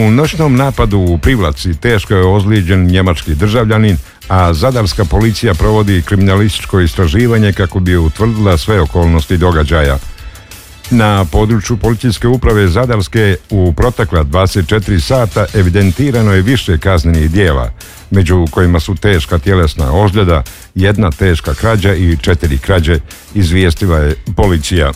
U noćnom napadu u Privlaci teško je ozlijeđen njemački državljanin, a zadarska policija provodi kriminalističko istraživanje kako bi utvrdila sve okolnosti događaja. Na području policijske uprave Zadarske u protekla 24 sata evidentirano je više kaznenih djela, među kojima su teška tjelesna ozljeda, 1 teška krađa i 4 krađe, izvijestila je policija.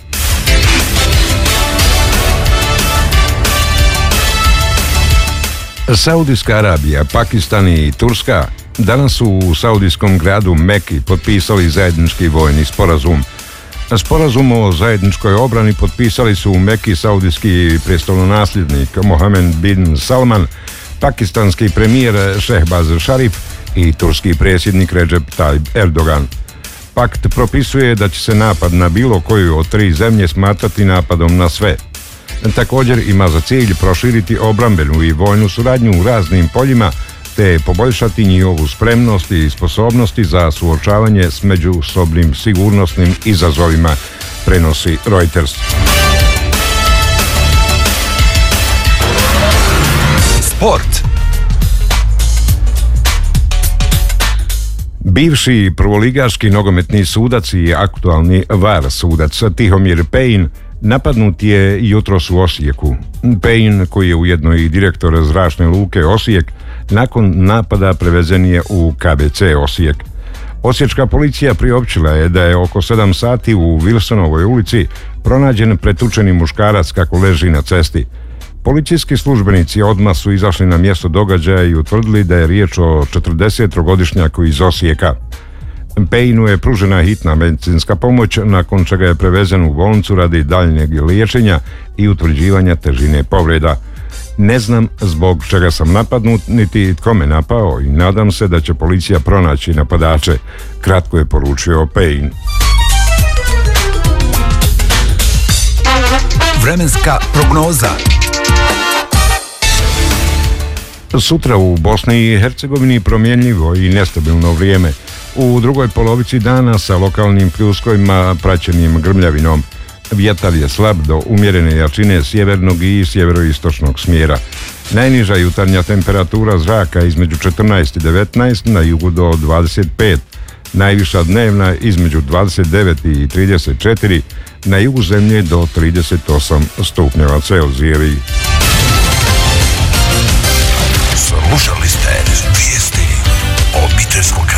Saudijska Arabija, Pakistan i Turska danas su u saudijskom gradu Meki potpisali zajednički vojni sporazum. Sporazum o zajedničkoj obrani potpisali su u Meki saudijski prestolonasljednik Mohamed bin Salman, pakistanski premijer Šehbaz Šarif i turski predsjednik Recep Tayyip Erdogan. Pakt propisuje da će se napad na bilo koju od 3 zemlje smatrati napadom na sve. Također ima za cilj proširiti obrambenu i vojnu suradnju u raznim poljima te poboljšati njihovu spremnost i sposobnosti za suočavanje s međusobnim sigurnosnim izazovima, prenosi Reuters. Sport. Bivši prvoligaški nogometni sudac i aktualni VAR sudac Tihomir Pejin napadnut je jutros u Osijeku. Pejin, koji je ujedno i direktor zračne luke Osijek, nakon napada prevezen je u KBC Osijek. Osječka policija priopćila je da je oko 7 sati u Wilsonovoj ulici pronađen pretučeni muškarac kako leži na cesti. Policijski službenici odmah su izašli na mjesto događaja i utvrdili da je riječ o 40-godišnjaku iz Osijeka. Pejinu je pružena hitna medicinska pomoć, nakon čega je prevezen u bolnicu radi daljnjeg liječenja i utvrđivanja težine povreda. Ne znam zbog čega sam napadnut, niti tko me napao i nadam se da će policija pronaći napadače, kratko je poručio Pejin. Vremenska prognoza. Sutra u Bosni i Hercegovini promjenljivo i nestabilno vrijeme. U drugoj polovici dana sa lokalnim pljuskovima praćenim grmljavinom. Vjetar je slab do umjerene jačine sjevernog i sjeveroistočnog smjera. Najniža jutarnja temperatura zraka između 14 i 19, na jugu do 25. Najviša dnevna između 29 i 34, na jugu zemlje do 38 stupnjeva Celzijevih. Slušali ste vijesti obiteljskog